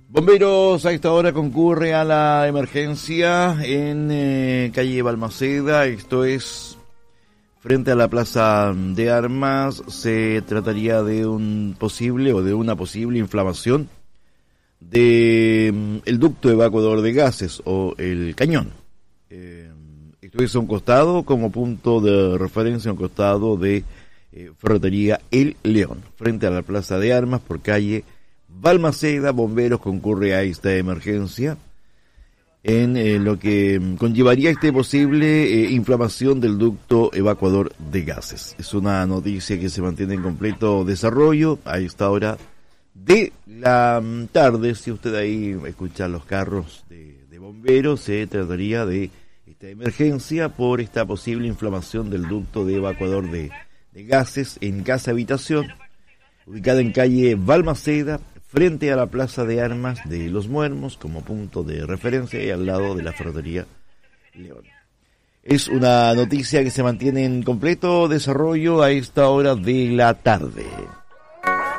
Bomberos a esta hora concurre a la emergencia en calle Balmaceda, esto es frente a la Plaza de Armas. Se trataría de una posible inflamación de el ducto evacuador de gases o el cañón. Esto es a un costado, como punto de referencia, a un costado de Ferretería El León, frente a la Plaza de Armas por calle Balmaceda. Bomberos concurre a esta emergencia en lo que conllevaría posible inflamación del ducto evacuador de gases. Es una noticia que se mantiene en completo desarrollo a esta hora de la tarde. Si usted ahí escucha los carros de bomberos, se trataría de esta emergencia por esta posible inflamación del ducto de evacuador de gases en casa habitación, ubicada en calle Balmaceda, frente a la Plaza de Armas de Los Muermos, como punto de referencia y al lado de la Ferretería León. Es una noticia que se mantiene en completo desarrollo a esta hora de la tarde.